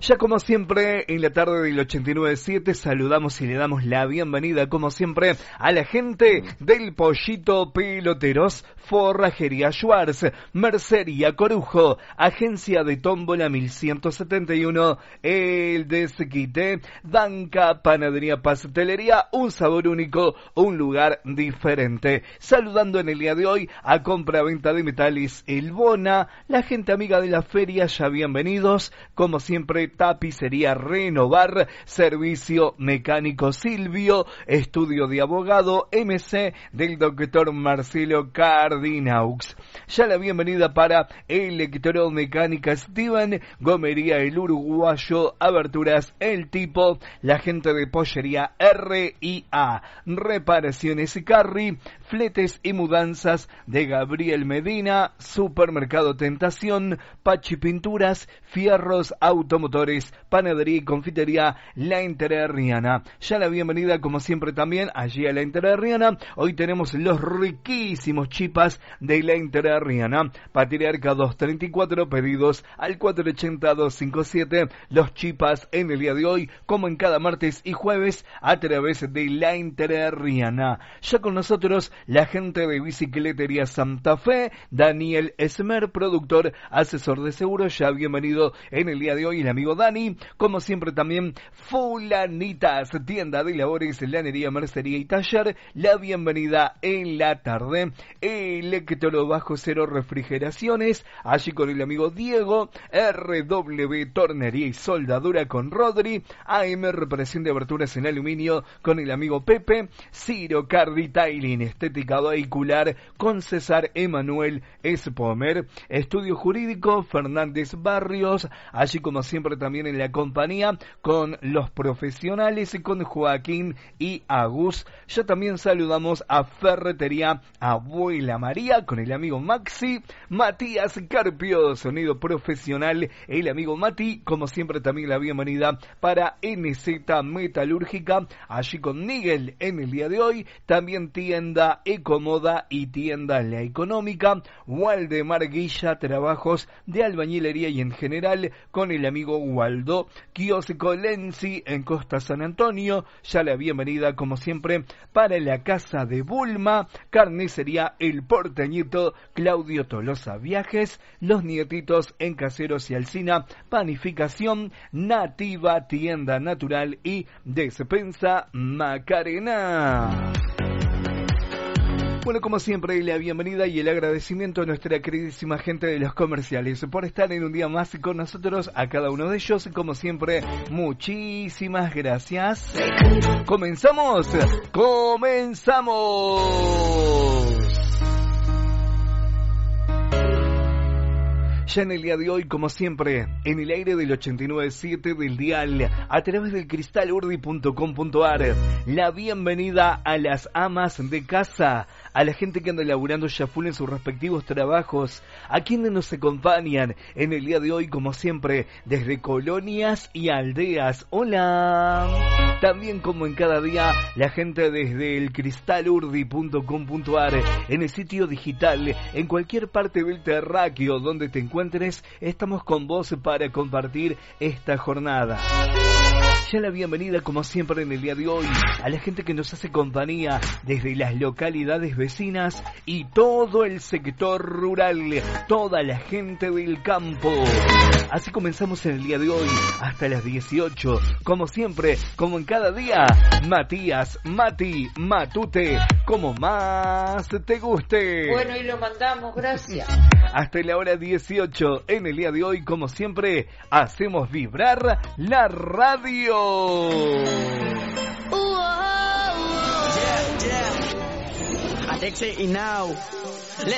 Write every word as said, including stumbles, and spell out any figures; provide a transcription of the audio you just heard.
Ya como siempre, en la tarde del ochenta y nueve punto siete saludamos y le damos la bienvenida, como siempre, a la gente del Pollito Peloteros, Forrajería Schwartz, Mercería Corujo, Agencia de Tómbola mil ciento setenta y uno, El Desquite, Danca, Panadería Pastelería, un sabor único, un lugar diferente. Saludando en el día de hoy a Compra-Venta de Metales El Bona, la gente amiga de la feria, ya bienvenidos, como siempre, Tapicería Renovar, Servicio Mecánico Silvio, Estudio de Abogado M C del doctor Marcelo Cardinaux. Ya la bienvenida para Electromecánica Steven, Gomería El Uruguayo, Aberturas El Tipo, la gente de Pollería R I A, Reparaciones Carri, Fletes y Mudanzas de Gabriel Medina, Supermercado Tentación, Pachi Pinturas, Fierros Automotores, Panadería y Confitería La Entrerriana. Ya la bienvenida como siempre también allí a La Entrerriana. Hoy tenemos los riquísimos chipas de La Entrerriana. Patriarca doscientos treinta y cuatro, pedidos al cuatro ochenta, doscientos cincuenta y siete. Los chipas en el día de hoy, como en cada martes y jueves, a través de La Entrerriana. Ya con nosotros la gente de Bicicletería Santa Fe, Daniel Esmer, productor, asesor de seguros. Ya bienvenido en el día de hoy el amigo Dani. Como siempre también Fulanitas, tienda de labores, lanería, mercería y taller. La bienvenida en la tarde. Electro Bajo Cero Refrigeraciones, allí con el amigo Diego. R W Tornería y Soldadura con Rodri. A M Reparación de Aberturas en Aluminio con el amigo Pepe. Ciro Cardi Tailing, estética vehicular con César Emanuel Espomer. Estudio Jurídico Fernández Barrios, allí como siempre también en la compañía con los profesionales, con Joaquín y Agus. Ya también saludamos a Ferretería Abuela María con el amigo Maxi. Matías Carpio, sonido profesional, el amigo Mati. Como siempre también la bienvenida para N Z Metalúrgica, allí con Miguel en el día de hoy. También tienda Ecomoda y tienda La Económica. Waldemar Guilla, trabajos de albañilería y en general con el amigo Waldo. Kiosco Lenzi en Costa San Antonio. Ya la bienvenida como siempre para la casa de Bulma. Carnicería El Porteñito, Claudio Tolosa Viajes. Los Nietitos en Caseros y Alsina. Panificación Nativa, tienda natural y despensa Macarena. Bueno, como siempre, la bienvenida y el agradecimiento a nuestra queridísima gente de los comerciales por estar en un día más con nosotros, a cada uno de ellos. Como siempre, muchísimas gracias. ¿Comenzamos? ¡Comenzamos! Ya en el día de hoy, como siempre, en el aire del ochenta y nueve punto siete del dial, a través del cristal urdi punto com punto ar, la bienvenida a las amas de casa, a la gente que anda laburando ya full en sus respectivos trabajos, a quienes nos acompañan en el día de hoy, como siempre, desde colonias y aldeas. ¡Hola! También, como en cada día, la gente desde el cristal urdi punto com punto ar, en el sitio digital, en cualquier parte del terráqueo donde te encuentres, estamos con vos para compartir esta jornada. Ya la bienvenida como siempre en el día de hoy a la gente que nos hace compañía desde las localidades vecinas y todo el sector rural, toda la gente del campo. Así comenzamos en el día de hoy hasta las dieciocho, como siempre, como en cada día, Matías, Mati, Matute, como más te guste. Bueno, y lo mandamos, gracias. Hasta la hora dieciocho, en el día de hoy, como siempre, hacemos vibrar la radio. Yeah, yeah. Alexei y now.